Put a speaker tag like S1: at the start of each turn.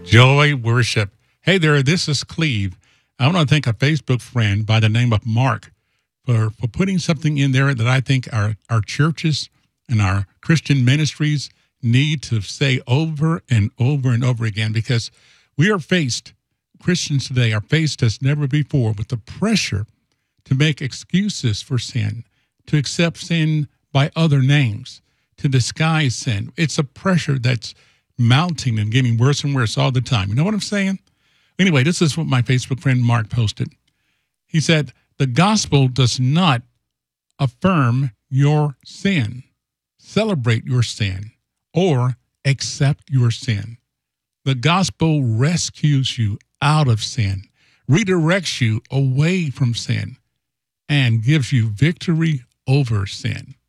S1: Joy Worship. Hey there, this is Cleve. I want to thank a Facebook friend by the name of Mark for putting something in there that I think our churches and our Christian ministries need to say over and over and over again, because we are faced, Christians today are faced as never before with the pressure to make excuses for sin, to accept sin by other names, to disguise sin. It's a pressure that's mounting and getting worse and worse all the time. You know what I'm saying? Anyway, this is what my Facebook friend Mark posted. He said, the gospel does not affirm your sin, celebrate your sin, or accept your sin. The gospel rescues you out of sin, redirects you away from sin, and gives you victory over sin.